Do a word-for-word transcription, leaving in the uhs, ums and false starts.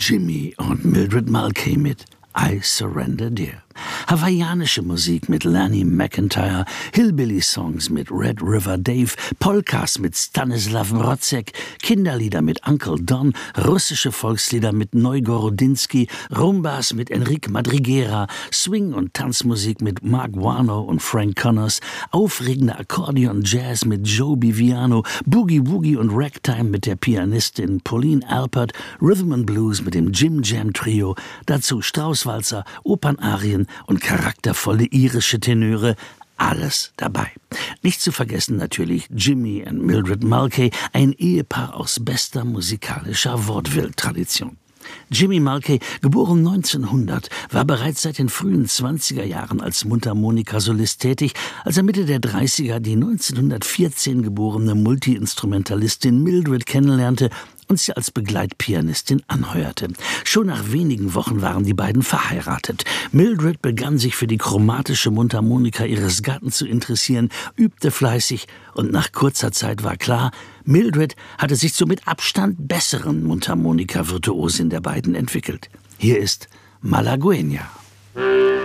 Jimmy und Mildred Mulkey mit I Surrender Dear. Hawaiianische Musik mit Lanny McIntyre, Hillbilly-Songs mit Red River Dave, Polkas mit Stanislaw Mroczek, Kinderlieder mit Uncle Don, russische Volkslieder mit Neugorodinski, Rumbas mit Enrique Madriguera, Swing- und Tanzmusik mit Mark Warnow und Frank Connors, aufregende Akkordeon-Jazz mit Joe Biviano, Boogie-Woogie und Ragtime mit der Pianistin Pauline Alpert, Rhythm and Blues mit dem Jim Jam Trio, dazu Straußwalzer, Opernarien und charaktervolle irische Tenöre, alles dabei. Nicht zu vergessen natürlich Jimmy und Mildred Mulkey, ein Ehepaar aus bester musikalischer Vaudeville-Tradition. Jimmy Mulkey, geboren neunzehnhundert, war bereits seit den frühen zwanziger Jahren als Mundharmonika-Solist tätig, als er Mitte der dreißiger die neunzehnhundertvierzehn geborene Multi-Instrumentalistin Mildred kennenlernte und sie als Begleitpianistin anheuerte. Schon nach wenigen Wochen waren die beiden verheiratet. Mildred begann sich für die chromatische Mundharmonika ihres Gatten zu interessieren, übte fleißig und nach kurzer Zeit war klar, Mildred hatte sich zur mit Abstand besseren Mundharmonika-Virtuosin der beiden entwickelt. Hier ist Malagueña.